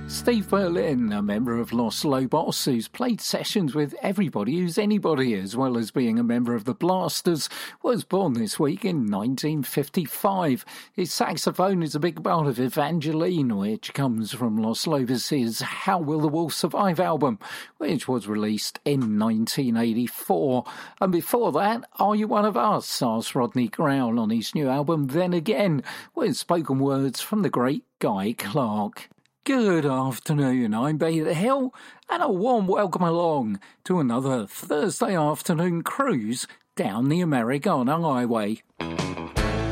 Steve Berlin, a member of Los Lobos, who's played sessions with everybody who's anybody, as well as being a member of the Blasters, was born this week in 1955. His saxophone is a big part of Evangeline, which comes from Los Lobos' How Will the Wolf Survive album, which was released in 1984. And before that, Are You One of Us? Asked Rodney Crowell on his new album Then Again, with spoken words from the great Guy Clark. Good afternoon, I'm Bay the Hill, and a warm welcome along to another Thursday afternoon cruise down the Americana Highway.